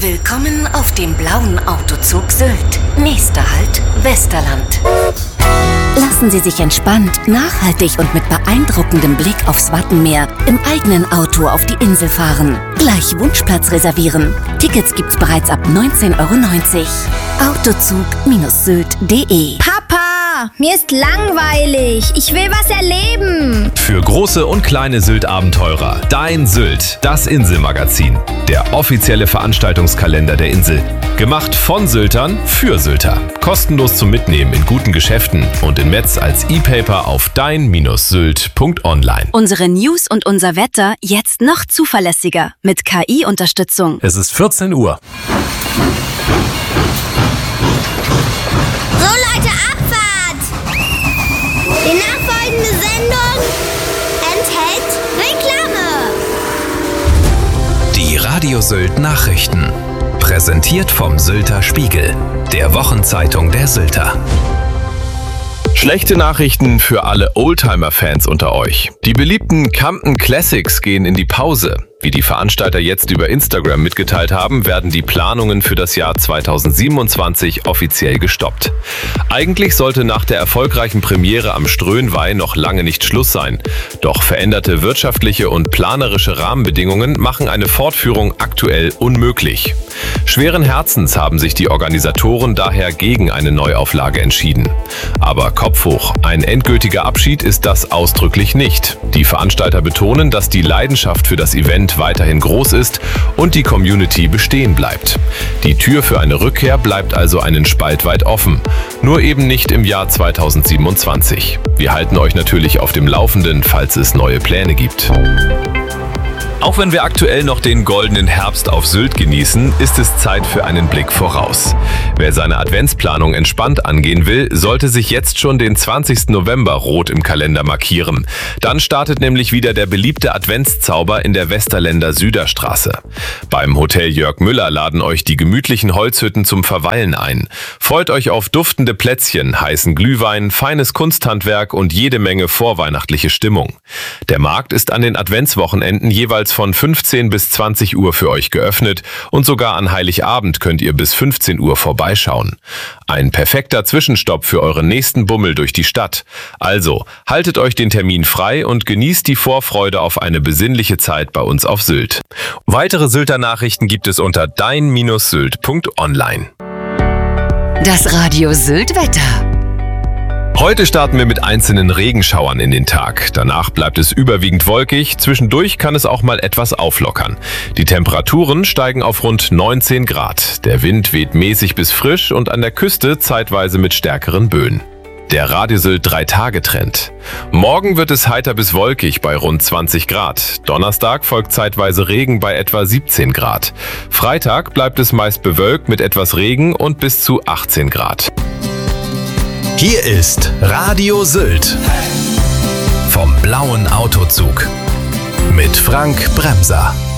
Willkommen auf dem blauen Autozug Sylt. Nächster Halt, Westerland. Lassen Sie sich entspannt, nachhaltig und mit beeindruckendem Blick aufs Wattenmeer im eigenen Auto auf die Insel fahren. Gleich Wunschplatz reservieren. Tickets gibt's bereits ab 19,90 €. Autozug-sylt.de. Papa, mir ist langweilig. Ich will was erleben. Für große und kleine Sylt-Abenteurer. Dein Sylt, das Inselmagazin. Der offizielle Veranstaltungskalender der Insel. Gemacht von Syltern für Sylter. Kostenlos zum Mitnehmen in guten Geschäften und in Metz als E-Paper auf dein-sylt.online. Unsere News und unser Wetter jetzt noch zuverlässiger mit KI-Unterstützung. Es ist 14 Uhr. So Leute, Abfahrt! Die nachfolgende Sendung enthält Reklame. Die Radio Sylt Nachrichten. Präsentiert vom Sylter Spiegel, der Wochenzeitung der Sylter. Schlechte Nachrichten für alle Oldtimer-Fans unter euch. Die beliebten Camden Classics gehen in die Pause. Wie die Veranstalter jetzt über Instagram mitgeteilt haben, werden die Planungen für das Jahr 2027 offiziell gestoppt. Eigentlich sollte nach der erfolgreichen Premiere am Ströhnweih noch lange nicht Schluss sein. Doch veränderte wirtschaftliche und planerische Rahmenbedingungen machen eine Fortführung aktuell unmöglich. Schweren Herzens haben sich die Organisatoren daher gegen eine Neuauflage entschieden. Aber Kopf hoch, ein endgültiger Abschied ist das ausdrücklich nicht. Die Veranstalter betonen, dass die Leidenschaft für das Event weiterhin groß ist und die Community bestehen bleibt. Die Tür für eine Rückkehr bleibt also einen Spalt weit offen, nur eben nicht im Jahr 2027. Wir halten euch natürlich auf dem Laufenden, falls es neue Pläne gibt. Auch wenn wir aktuell noch den goldenen Herbst auf Sylt genießen, ist es Zeit für einen Blick voraus. Wer seine Adventsplanung entspannt angehen will, sollte sich jetzt schon den 20. November rot im Kalender markieren. Dann startet nämlich wieder der beliebte Adventszauber in der Westerländer Süderstraße. Beim Hotel Jörg Müller laden euch die gemütlichen Holzhütten zum Verweilen ein. Freut euch auf duftende Plätzchen, heißen Glühwein, feines Kunsthandwerk und jede Menge vorweihnachtliche Stimmung. Der Markt ist an den Adventswochenenden jeweils von 15 bis 20 Uhr für euch geöffnet und sogar an Heiligabend könnt ihr bis 15 Uhr vorbeischauen. Ein perfekter Zwischenstopp für euren nächsten Bummel durch die Stadt. Also, haltet euch den Termin frei und genießt die Vorfreude auf eine besinnliche Zeit bei uns auf Sylt. Weitere Sylter Nachrichten gibt es unter dein-sylt.online. Das Radio Sylt Wetter. Heute starten wir mit einzelnen Regenschauern in den Tag. Danach bleibt es überwiegend wolkig. Zwischendurch kann es auch mal etwas auflockern. Die Temperaturen steigen auf rund 19 Grad. Der Wind weht mäßig bis frisch und an der Küste zeitweise mit stärkeren Böen. Der Radio Sylt 3-Tage-Trend. Morgen wird es heiter bis wolkig bei rund 20 Grad. Donnerstag folgt zeitweise Regen bei etwa 17 Grad. Freitag bleibt es meist bewölkt mit etwas Regen und bis zu 18 Grad. Hier ist Radio Sylt vom blauen Autozug mit Frank Bremser.